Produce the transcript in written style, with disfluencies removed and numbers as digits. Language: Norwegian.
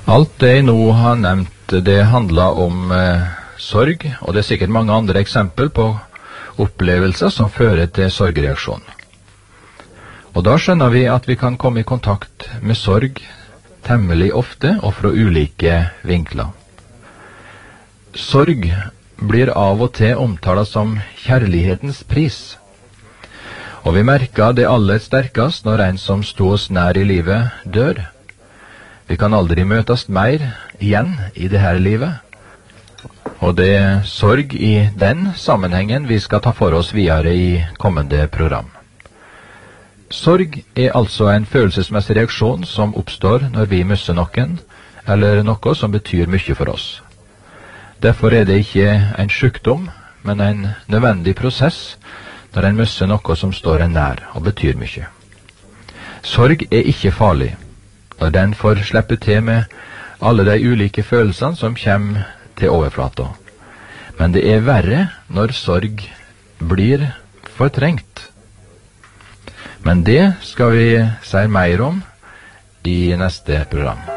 Alt det jeg nå har nevnt, det handler om sorg, og det er sikkert mange andre eksempel på opplevelser som fører til sorgreaksjon. Og da skjønner vi at vi kan komme i kontakt med sorg temmelig ofte og fra ulike vinkler. Sorg blir av og til omtalt som kjærlighetens pris. Og vi merker det aller sterkest når en som sto oss nær i livet, dør. Vi kan aldri møtes mer igjen i det her livet. Og det er sorg i den sammenhengen vi skal ta for oss videre i kommende program. Sorg er altså en følelsesmessig reaksjon som oppstår når vi mister noen, eller noe som betyr mye for oss. Derfor er det ikke en sykdom, men en nødvendig prosess når en mister noe som står en nær og betyr mye. Sorg er ikke farlig når den får slippe til med alle de ulike følelsene som kommer til overflata. Men det er verre når sorg blir fortrengt. Men det skal vi si mer om i neste program.